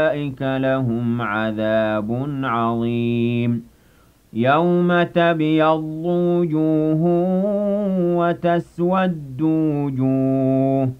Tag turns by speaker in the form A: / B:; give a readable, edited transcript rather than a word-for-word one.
A: أولئك لهم عذاب عظيم يوم تبيض وجوه وتسود وجوه